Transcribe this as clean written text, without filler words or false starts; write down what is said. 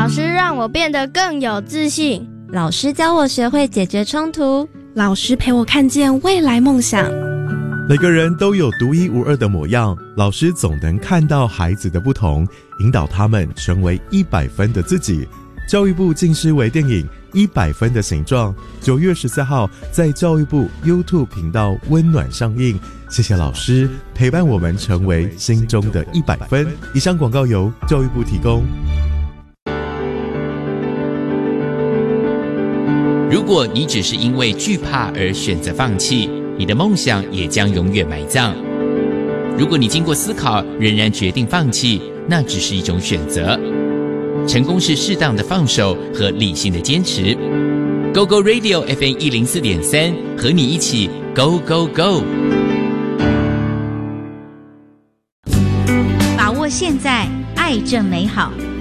老师让我变得更有自信， 老师教我学会解决冲突， 老师陪我看见未来梦想。 每个人都有独一无二的模样，老师总能看到孩子的不同，引导他们成为100分的自己。教育部近视微电影100分的形状，9月14号在教育部 YouTube 频道温暖上映。谢谢老师陪伴我们成为心中的100分。以上广告由教育部提供。 如果你只是因为惧怕而选择放弃，你的梦想也将永远埋葬。如果你经过思考仍然决定放弃，那只是一种选择。成功是适当的放手和理性的坚持。Go Go Radio FM 104.3，和你一起 Go Go Go。 把握现在，爱正美好。